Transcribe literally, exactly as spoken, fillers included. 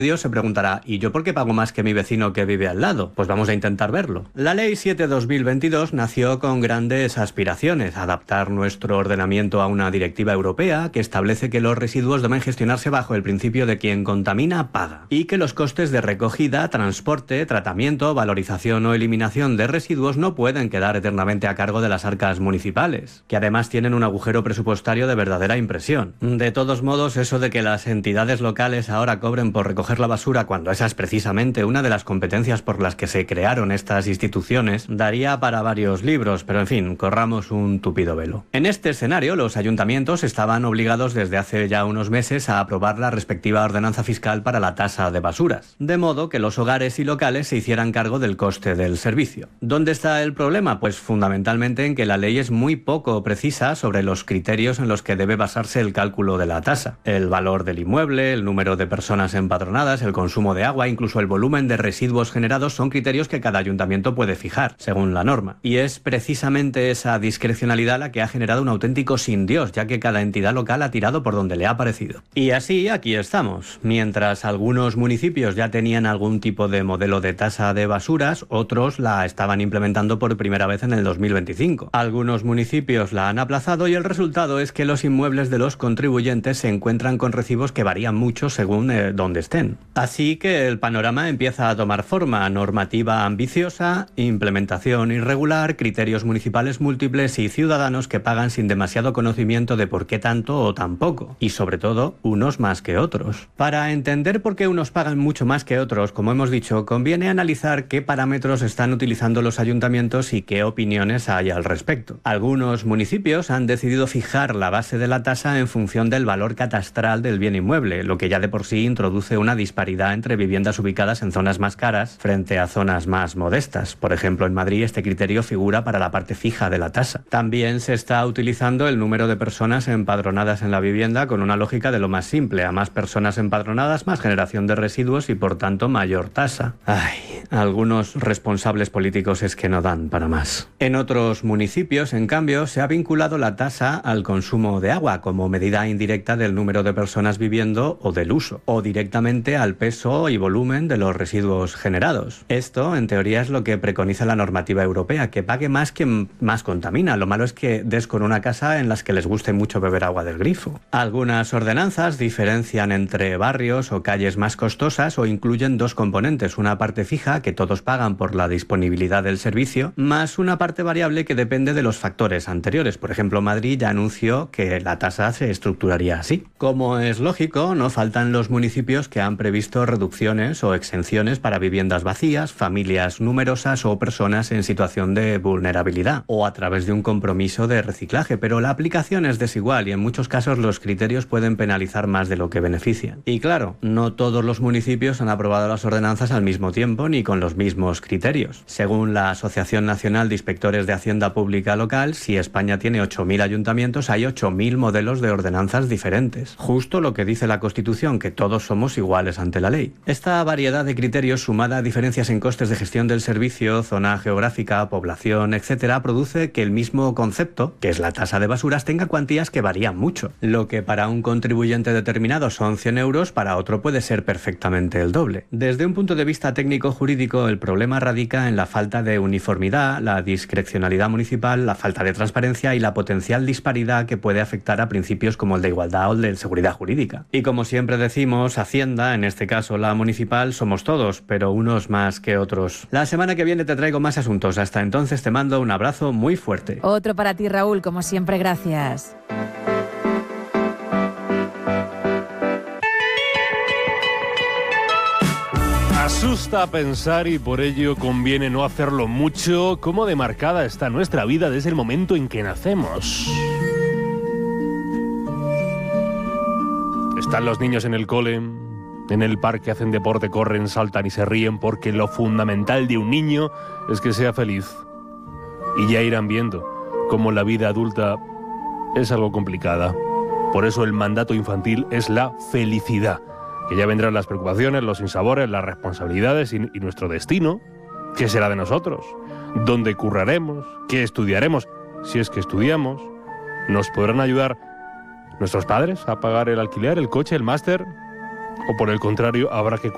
Se preguntará, ¿y yo por qué pago más que mi vecino que vive al lado? Pues vamos a intentar verlo. La Ley siete barra dos mil veintidós nació con grandes aspiraciones: adaptar nuestro ordenamiento a una directiva europea que establece que los residuos deben gestionarse bajo el principio de quien contamina paga, y que los costes de recogida, transporte, tratamiento, valorización o eliminación de residuos no pueden quedar eternamente a cargo de las arcas municipales, que además tienen un agujero presupuestario de verdadera impresión. De todos modos, eso de que las entidades locales ahora cobren por recoger la basura, cuando esa es precisamente una de las competencias por las que se crearon estas instituciones, daría para varios libros, pero en fin, corramos un tupido velo. En este escenario, los ayuntamientos estaban obligados desde hace ya unos meses a aprobar la respectiva ordenanza fiscal para la tasa de basuras, de modo que los hogares y locales se hicieran cargo del coste del servicio. ¿Dónde está el problema? Pues fundamentalmente en que la ley es muy poco precisa sobre los criterios en los que debe basarse el cálculo de la tasa: el valor del inmueble, el número de personas empadronadas, el consumo de agua, incluso el volumen de residuos generados son criterios que cada ayuntamiento puede fijar, según la norma. Y es precisamente esa discrecionalidad la que ha generado un auténtico sin Dios, ya que cada entidad local ha tirado por donde le ha parecido. Y así aquí estamos. Mientras algunos municipios ya tenían algún tipo de modelo de tasa de basuras, otros la estaban implementando por primera vez en el dos mil veinticinco. Algunos municipios la han aplazado y el resultado es que los inmuebles de los contribuyentes se encuentran con recibos que varían mucho según eh, dónde estén. Así que el panorama empieza a tomar forma: normativa ambiciosa, implementación irregular, criterios municipales múltiples y ciudadanos que pagan sin demasiado conocimiento de por qué tanto o tan poco, y sobre todo, unos más que otros. Para entender por qué unos pagan mucho más que otros, como hemos dicho, conviene analizar qué parámetros están utilizando los ayuntamientos y qué opiniones hay al respecto. Algunos municipios han decidido fijar la base de la tasa en función del valor catastral del bien inmueble, lo que ya de por sí introduce una disparidad entre viviendas ubicadas en zonas más caras frente a zonas más modestas. Por ejemplo, en Madrid este criterio figura para la parte fija de la tasa. También se está utilizando el número de personas empadronadas en la vivienda con una lógica de lo más simple: a más personas empadronadas, más generación de residuos y por tanto mayor tasa. Ay, algunos responsables políticos es que no dan para más. En otros municipios, en cambio, se ha vinculado la tasa al consumo de agua como medida indirecta del número de personas viviendo o del uso, o directamente al peso y volumen de los residuos generados. Esto, en teoría, es lo que preconiza la normativa europea: que pague más quien más contamina. Lo malo es que des con una casa en las que les guste mucho beber agua del grifo. Algunas ordenanzas diferencian entre barrios o calles más costosas o incluyen dos componentes: una parte fija, que todos pagan por la disponibilidad del servicio, más una parte variable que depende de los factores anteriores. Por ejemplo, Madrid ya anunció que la tasa se estructuraría así. Como es lógico, no faltan los municipios que han previsto reducciones o exenciones para viviendas vacías, familias numerosas o personas en situación de vulnerabilidad, o a través de un compromiso de reciclaje, pero la aplicación es desigual y en muchos casos los criterios pueden penalizar más de lo que benefician. Y claro, no todos los municipios han aprobado las ordenanzas al mismo tiempo ni con los mismos criterios. Según la Asociación Nacional de Inspectores de Hacienda Pública Local, si España tiene ocho mil ayuntamientos, hay ocho mil modelos de ordenanzas diferentes. Justo lo que dice la Constitución, que todos somos iguales ante la ley. Esta variedad de criterios, sumada a diferencias en costes de gestión del servicio, zona geográfica, población, etcétera, produce que el mismo concepto, que es la tasa de basuras, tenga cuantías que varían mucho. Lo que para un contribuyente determinado son cien euros, para otro puede ser perfectamente el doble. Desde un punto de vista técnico-jurídico, el problema radica en la falta de uniformidad, la discrecionalidad municipal, la falta de transparencia y la potencial disparidad que puede afectar a principios como el de igualdad o el de seguridad jurídica. Y como siempre decimos, Hacienda, en este caso la municipal, somos todos, pero unos más que otros. La semana que viene te traigo más asuntos. Hasta entonces te mando un abrazo muy fuerte. Otro para ti, Raúl, como siempre, gracias. Asusta pensar y por ello conviene no hacerlo mucho. Cómo demarcada está nuestra vida desde el momento en que nacemos. Están los niños en el cole, en el parque, hacen deporte, corren, saltan y se ríen, porque lo fundamental de un niño es que sea feliz. Y ya irán viendo cómo la vida adulta es algo complicada. Por eso el mandato infantil es la felicidad. Que ya vendrán las preocupaciones, los sinsabores, las responsabilidades y, y nuestro destino. ¿Qué será de nosotros? ¿Dónde curraremos? ¿Qué estudiaremos? Si es que estudiamos. ¿Nos podrán ayudar nuestros padres a pagar el alquiler, el coche, el máster? ¿O por el contrario habrá que